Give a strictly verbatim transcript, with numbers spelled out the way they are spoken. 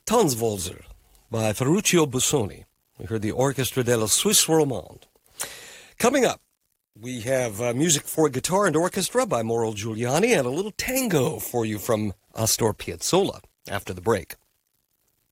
Tannenwalser by Ferruccio Busoni. We heard the Orchestra della Suisse Romande. Coming up, we have uh, music for guitar and orchestra by Mauro Giuliani and a little tango for you from Astor Piazzolla after the break.